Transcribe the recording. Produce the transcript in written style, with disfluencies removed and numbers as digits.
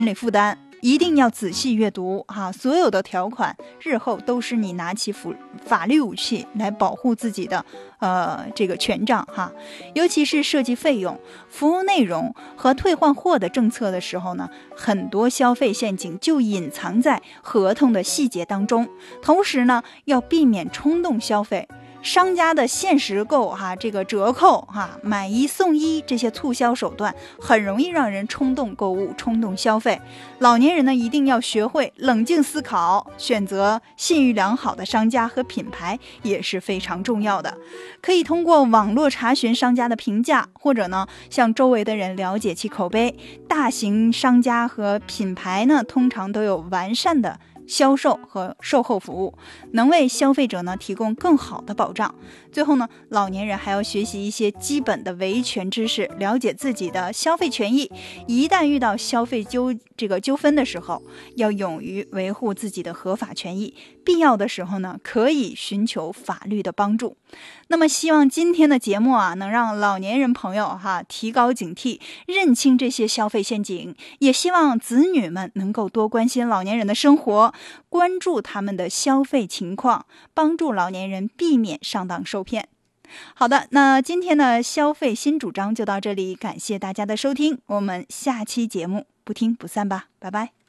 心理负担，一定要仔细阅读所有的条款日后都是你拿起法律武器来保护自己的这个权杖尤其是涉及费用、服务内容和退换货的政策的时候呢，很多消费陷阱就隐藏在合同的细节当中。同时呢，要避免冲动消费。商家的限时购这个折扣买一送一这些促销手段很容易让人冲动购物、冲动消费。老年人呢，一定要学会冷静思考，选择信誉良好的商家和品牌也是非常重要的。可以通过网络查询商家的评价，或者呢向周围的人了解其口碑。大型商家和品牌呢，通常都有完善的销售和售后服务，能为消费者呢提供更好的保障。最后呢，老年人还要学习一些基本的维权知识，了解自己的消费权益。一旦遇到消费纠纷的时候，要勇于维护自己的合法权益，必要的时候呢，可以寻求法律的帮助。那么希望今天的节目能让老年人朋友提高警惕，认清这些消费陷阱。也希望子女们能够多关心老年人的生活，关注他们的消费情况，帮助老年人避免上当受骗。好的，那今天的消费新主张就到这里，感谢大家的收听，我们下期节目不听不散吧，拜拜。